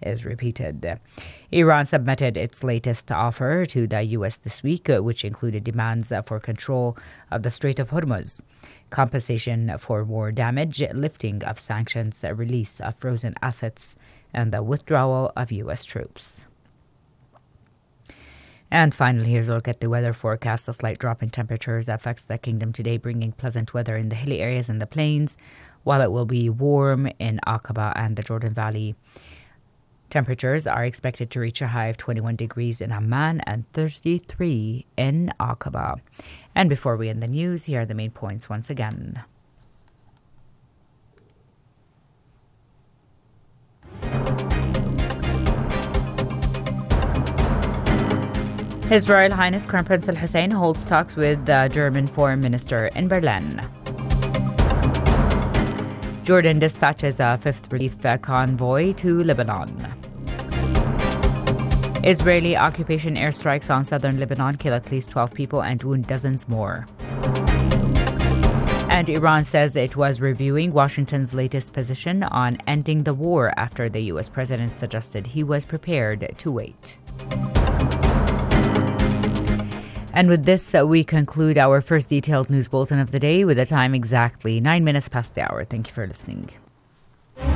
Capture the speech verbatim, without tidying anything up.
is repeated. Iran submitted its latest offer to the U S this week, which included demands for control of the Strait of Hormuz, compensation for war damage, lifting of sanctions, release of frozen assets, and the withdrawal of U S troops. And finally, here's a look at the weather forecast. A slight drop in temperatures affects the kingdom today, bringing pleasant weather in the hilly areas and the plains, while it will be warm in Aqaba and the Jordan Valley. Temperatures are expected to reach a high of twenty-one degrees in Amman and thirty-three in Aqaba. And before we end the news, here are the main points once again. His Royal Highness Crown Prince Al Hussein holds talks with the German Foreign Minister in Berlin. Jordan dispatches a fifth relief convoy to Lebanon. Israeli occupation airstrikes on southern Lebanon kill at least twelve people and wound dozens more. And Iran says it was reviewing Washington's latest position on ending the war after the U S president suggested he was prepared to wait. And with this, uh, we conclude our first detailed news bulletin of the day with the time exactly nine minutes past the hour. Thank you for listening.